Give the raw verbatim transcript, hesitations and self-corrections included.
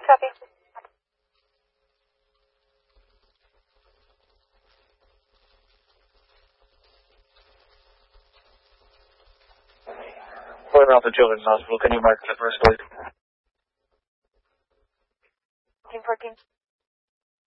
copy. Further out to Children's Hospital, can you mark the first, please? Team fourteen.